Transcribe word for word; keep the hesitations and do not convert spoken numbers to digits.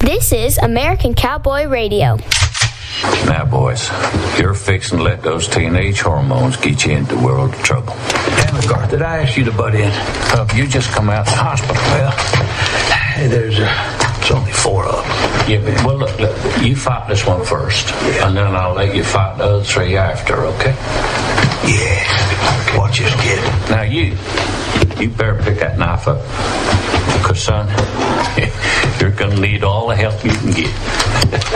This is American Cowboy Radio. Now, boys, you're fixing to let those teenage hormones get you into the world of trouble. Damn, Garth, did I ask you to butt in? Uh, you just come out of the hospital. Well, hey, there's uh, it's only four of them. Yeah, but, well, look, look, you fight this one first, Yeah. and then I'll let you fight the other three after, okay? Yeah, watch this kid. Now, you, you better pick that knife up, because, son, you're going to need all the help you can get.